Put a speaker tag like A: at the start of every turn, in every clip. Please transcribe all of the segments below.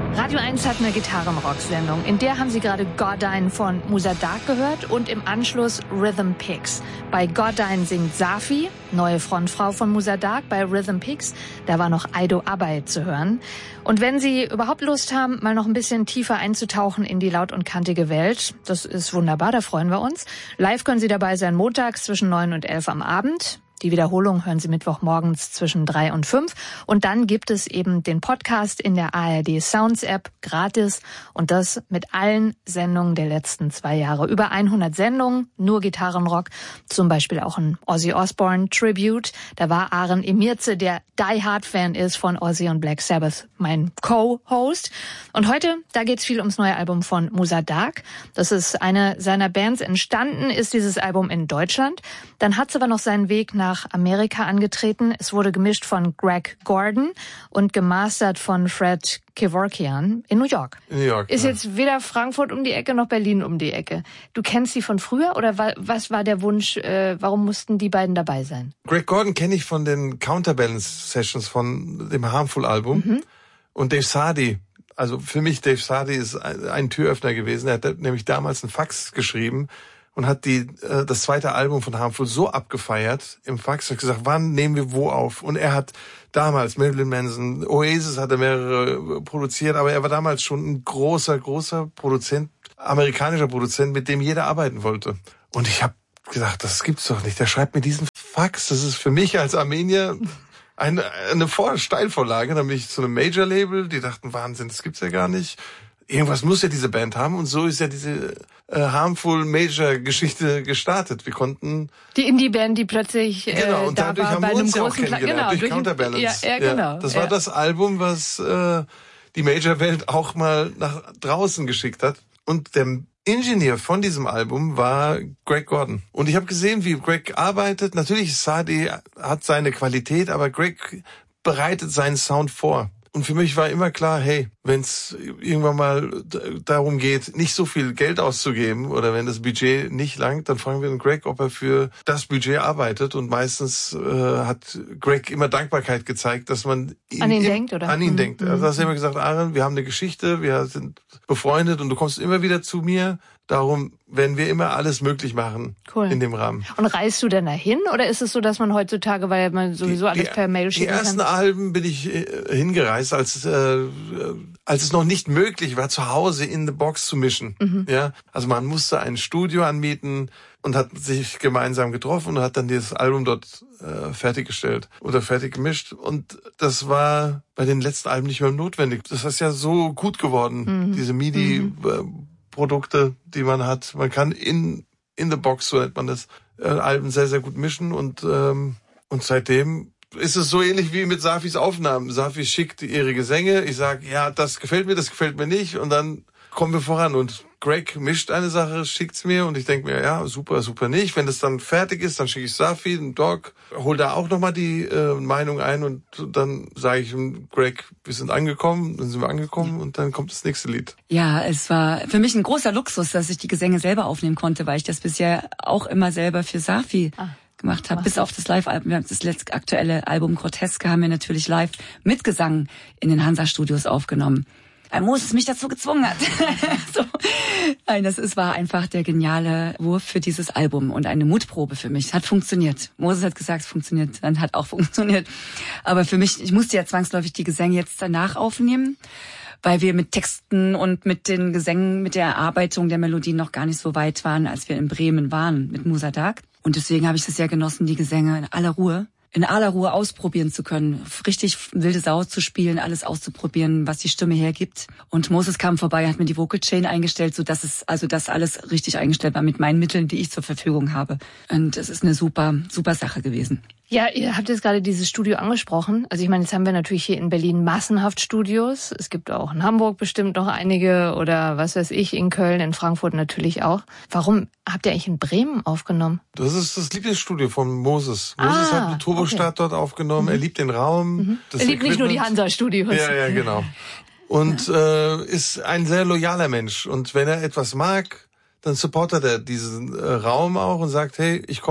A: Radio 1 hat eine Gitarrenrock-Sendung. In der haben Sie gerade Godine von Musa Dagh gehört und im Anschluss Rhythm Picks. Bei Godine singt Safi, neue Frontfrau von Musa Dagh. Bei Rhythm Picks, da war noch Aido Abay zu hören. Und wenn Sie überhaupt Lust haben, mal noch ein bisschen tiefer einzutauchen in die laut und kantige Welt, das ist wunderbar, da freuen wir uns. Live können Sie dabei sein montags zwischen 9 und 11 am Abend. Die Wiederholung hören Sie Mittwochmorgens zwischen 3 und 5. Und dann gibt es eben den Podcast in der ARD Sounds App gratis. Und das mit allen Sendungen der letzten 2 Jahre. Über 100 Sendungen, nur Gitarrenrock. Zum Beispiel auch ein Ozzy Osbourne Tribute. Da war Aren Emirze, der Die-Hard-Fan ist von Ozzy und Black Sabbath, mein Co-Host. Und heute, da geht's viel ums neue Album von Musa Dagh. Das ist eine seiner Bands. Entstanden ist dieses Album in Deutschland. Dann hat's aber noch seinen Weg nach Amerika angetreten. Es wurde gemischt von Greg Gordon und gemastert von Fred Kevorkian in New York.
B: New York.
A: Ist jetzt weder Frankfurt um die Ecke noch Berlin um die Ecke. Du kennst die von früher oder was war der Wunsch, warum mussten die beiden dabei sein?
B: Greg Gordon kenne ich von den Counterbalance Sessions von dem Harmful-Album. Mhm. Und Dave Sardy, also für mich Dave Sardy ist ein Türöffner gewesen. Er hat nämlich damals einen Fax geschrieben und hat das zweite Album von Harmful so abgefeiert im Fax, hat gesagt, wann nehmen wir wo auf? Und er hat damals Marilyn Manson, Oasis hat er mehrere produziert, aber er war damals schon ein großer Produzent, amerikanischer Produzent, mit dem jeder arbeiten wollte. Und ich habe gedacht, das gibt's doch nicht. Der schreibt mir diesen Fax. Das ist für mich als Armenier eine Steilvorlage. Dann bin ich zu einem Major-Label, die dachten, Wahnsinn, das gibt's ja gar nicht. Irgendwas muss ja diese Band haben, und so ist ja diese Harmful Major-Geschichte gestartet. Wir konnten
A: die Indie-Band, die plötzlich
B: genau, und dadurch haben wir uns ja auch kennengelernt, durch Counterbalance.
A: Ja, genau.
B: Das war das Album, was die Major-Welt auch mal nach draußen geschickt hat. Und der Ingenieur von diesem Album war Greg Gordon. Und ich habe gesehen, wie Greg arbeitet. Natürlich, Sardy hat seine Qualität, aber Greg bereitet seinen Sound vor. Und für mich war immer klar, hey, wenn es irgendwann mal darum geht, nicht so viel Geld auszugeben oder wenn das Budget nicht langt, dann fragen wir den Greg, ob er für das Budget arbeitet. Und meistens hat Greg immer Dankbarkeit gezeigt, dass man
A: an ihn denkt, oder?
B: An ihn denkt. Also hast du immer gesagt, Aren, wir haben eine Geschichte, wir sind befreundet und du kommst immer wieder zu mir. Darum werden wir immer alles möglich machen in dem Rahmen.
A: Und reist du denn dahin oder ist es so, dass man heutzutage, weil man sowieso alles per Mail schicken kann?
B: Die ersten Alben bin ich hingereist, als es noch nicht möglich war, zu Hause in the Box zu mischen. Mhm. Ja, also man musste ein Studio anmieten und hat sich gemeinsam getroffen und hat dann dieses Album dort fertiggestellt oder fertig gemischt. Und das war bei den letzten Alben nicht mehr notwendig. Das ist ja so gut geworden, diese MIDI Produkte, die man hat. Man kann in the Box, so nennt man das, Alben sehr, sehr gut mischen und seitdem ist es so ähnlich wie mit Safis Aufnahmen. Safi schickt ihre Gesänge, ich sage, ja, das gefällt mir nicht und dann kommen wir voran. Und Greg mischt eine Sache, schickt's mir und ich denke mir, ja, super, super nicht. Wenn das dann fertig ist, dann schicke ich Safi, den Doc, hol da auch nochmal die Meinung ein und dann sage ich ihm, Greg, wir sind angekommen, dann sind wir angekommen und dann kommt das nächste Lied.
C: Ja, es war für mich ein großer Luxus, dass ich die Gesänge selber aufnehmen konnte, weil ich das bisher auch immer selber für Safi gemacht habe, bis auf das Live-Album. Wir haben das letzte aktuelle Album Groteske haben wir natürlich live mit Gesang in den Hansa-Studios aufgenommen. Weil Moses mich dazu gezwungen hat. So. Nein, war einfach der geniale Wurf für dieses Album und eine Mutprobe für mich. Hat funktioniert. Moses hat gesagt, es funktioniert. Dann hat auch funktioniert. Aber für mich, ich musste ja zwangsläufig die Gesänge jetzt danach aufnehmen, weil wir mit Texten und mit den Gesängen, mit der Erarbeitung der Melodien noch gar nicht so weit waren, als wir in Bremen waren mit Musa Dagh. Und deswegen habe ich es sehr genossen, die Gesänge in aller Ruhe ausprobieren zu können, richtig wilde Sau zu spielen, alles auszuprobieren, was die Stimme hergibt. Und Moses kam vorbei, hat mir die Vocal Chain eingestellt, so dass das alles richtig eingestellt war mit meinen Mitteln, die ich zur Verfügung habe. Und es ist eine super, super Sache gewesen.
A: Ja, ihr habt jetzt gerade dieses Studio angesprochen. Also ich meine, jetzt haben wir natürlich hier in Berlin massenhaft Studios. Es gibt auch in Hamburg bestimmt noch einige oder was weiß ich, in Köln, in Frankfurt natürlich auch. Warum habt ihr eigentlich in Bremen aufgenommen?
B: Das ist das Lieblingsstudio von Moses. Moses hat eine Turbostart dort aufgenommen. Er liebt den Raum.
A: Er liebt nicht nur die Hansa-Studios.
B: Ja, genau. Und ist ein sehr loyaler Mensch. Und wenn er etwas mag, dann supportet er diesen Raum auch und sagt, hey, ich komme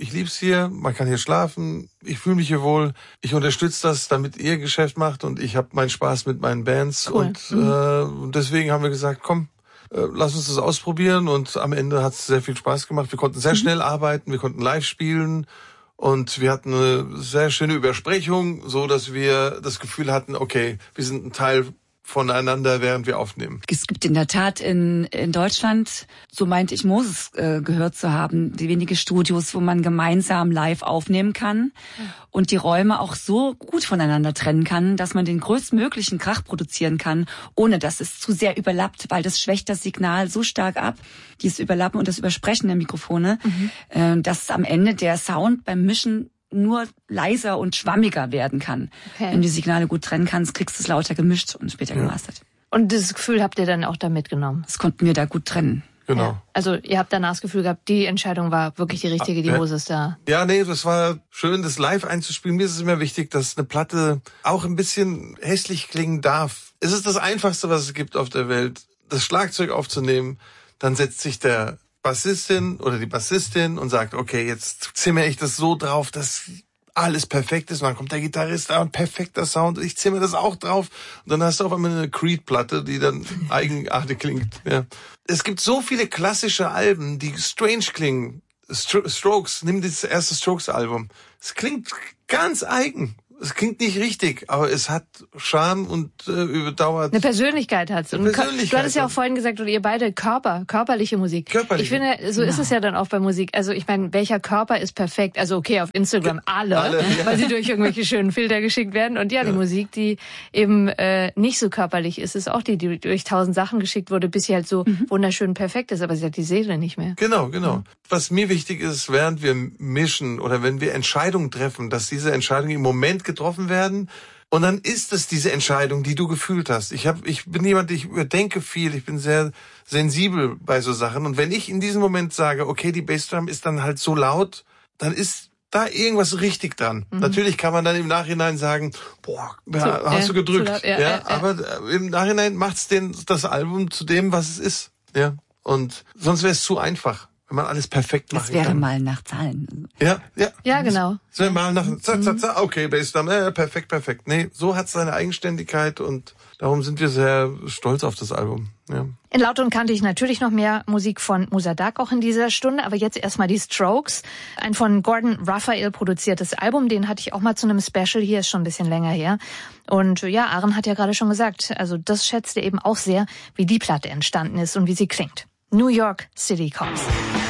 B: ich lieb's hier, man kann hier schlafen, ich fühle mich hier wohl, ich unterstütze das, damit ihr Geschäft macht und ich habe meinen Spaß mit meinen Bands. Cool. Und deswegen haben wir gesagt, komm, lass uns das ausprobieren und am Ende hat's sehr viel Spaß gemacht. Wir konnten sehr schnell arbeiten, wir konnten live spielen und wir hatten eine sehr schöne Übersprechung, so dass wir das Gefühl hatten, okay, wir sind ein Teil voneinander, während wir aufnehmen.
C: Es gibt in der Tat in Deutschland, so meinte ich Moses gehört zu haben, die wenige Studios, wo man gemeinsam live aufnehmen kann und die Räume auch so gut voneinander trennen kann, dass man den größtmöglichen Krach produzieren kann, ohne dass es zu sehr überlappt, weil das schwächt das Signal so stark ab, dieses Überlappen und das Übersprechen der Mikrofone, dass am Ende der Sound beim Mischen nur leiser und schwammiger werden kann. Okay. Wenn du die Signale gut trennen kannst, kriegst du es lauter gemischt und später gemastert.
A: Und das Gefühl habt ihr dann auch da mitgenommen?
C: Das konnten wir da gut trennen.
B: Genau.
A: Ja. Also ihr habt danach das Gefühl gehabt, die Entscheidung war wirklich die richtige, die Moses da...
B: Ja, nee, das war schön, das live einzuspielen. Mir ist es immer wichtig, dass eine Platte auch ein bisschen hässlich klingen darf. Es ist das Einfachste, was es gibt auf der Welt, das Schlagzeug aufzunehmen. Dann setzt sich der Bassistin oder die Bassistin und sagt, okay, jetzt zimmere ich das so drauf, dass alles perfekt ist. Und dann kommt der Gitarrist da und perfekter Sound. Ich zimmere das auch drauf. Und dann hast du auf einmal eine Creed-Platte, die dann eigenartig klingt. Ja. Es gibt so viele klassische Alben, die strange klingen. Strokes, nimm das erste Strokes-Album. Es klingt ganz eigen. Es klingt nicht richtig, aber es hat Charme und überdauert.
A: Eine Persönlichkeit hat's. Und du hattest ja auch vorhin gesagt, oder ihr beide körperliche Musik.
B: Körperliche.
A: Ich finde, so ist es ja dann auch bei Musik. Also ich meine, welcher Körper ist perfekt? Also okay, auf Instagram alle ja. Weil sie durch irgendwelche schönen Filter geschickt werden. Und ja, die Musik, die eben nicht so körperlich ist, ist auch die durch 1000 Sachen geschickt wurde, bis sie halt so wunderschön perfekt ist. Aber sie hat die Seele nicht mehr.
B: Genau. Was mir wichtig ist, während wir mischen oder wenn wir Entscheidungen treffen, dass diese Entscheidungen im Moment getroffen werden und dann ist es diese Entscheidung, die du gefühlt hast. Ich bin jemand, ich überdenke viel, ich bin sehr sensibel bei so Sachen und wenn ich in diesem Moment sage, okay, die Bassdrum ist dann halt so laut, dann ist da irgendwas richtig dran. Natürlich kann man dann im Nachhinein sagen, boah, hast du gedrückt. Aber im Nachhinein macht's das Album zu dem, was es ist. Ja. Und sonst wäre es zu einfach. Wenn man alles perfekt machen kann.
C: Das wäre mal nach Zahlen.
A: Ja, genau.
B: Das wäre mal nach okay, Bassdrum, perfekt. Nee, so hat's seine Eigenständigkeit und darum sind wir sehr stolz auf das Album. Ja.
A: In Laut und kannte ich natürlich noch mehr Musik von Muzadaq auch in dieser Stunde, aber jetzt erstmal die Strokes. Ein von Gordon Raphael produziertes Album, den hatte ich auch mal zu einem Special, hier ist schon ein bisschen länger her. Und ja, Aaron hat ja gerade schon gesagt, also das schätzt er eben auch sehr, wie die Platte entstanden ist und wie sie klingt. New York City Cops.